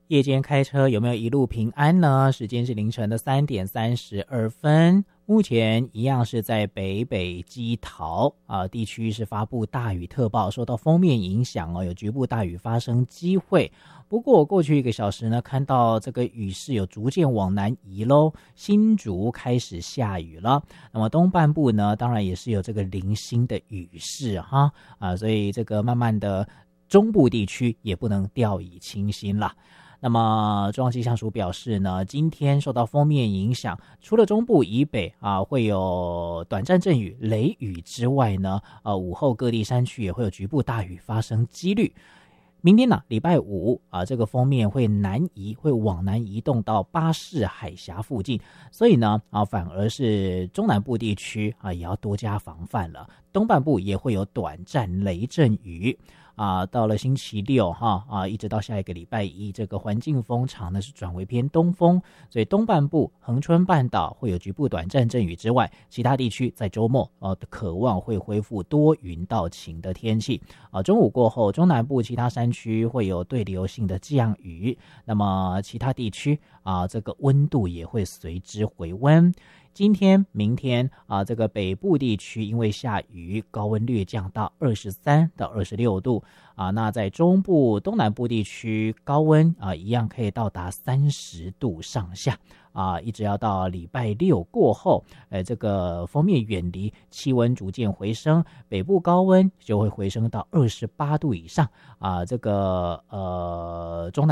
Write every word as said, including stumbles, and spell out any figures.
夜间开车有没有一路平安呢？时间是凌晨的三点三十二分。目前一样是在北北基桃啊、呃、地区是发布大雨特报，受到锋面影响哦，有局部大雨发生机会。不过过去一个小时呢，看到这个雨势有逐渐往南移喽，新竹开始下雨了。那么东半部呢，当然也是有这个零星的雨势哈啊，所以这个慢慢的中部地区也不能掉以轻心了。那么中央气象署表示呢，今天受到锋面影响，除了中部以北啊会有短暂阵雨、雷雨之外呢，呃午后各地山区也会有局部大雨发生几率。明天呢，礼拜五啊，这个锋面会南移，会往南移动到巴士海峡附近，所以呢啊，反而是中南部地区啊也要多加防范了。东半部也会有短暂雷阵雨。啊，到了星期六哈啊，一直到下一个礼拜一，这个环境风场呢是转为偏东风，所以东半部恒春半岛会有局部短暂阵雨之外，其他地区在周末呃渴望会恢复多云到晴的天气啊。中午过后，中南部其他山区会有对流性的降雨，那么其他地区啊，这个温度也会随之回温。今天、明天啊，这个北部地区因为下雨，高温略降到二十三到二十六度啊。那在中部、东南部地区，高温啊一样可以到达三十度上下啊，一直要到礼拜六过后，呃，这个锋面远离，气温逐渐回升，北部高温就会回升到二十八度以上啊。这个呃，中南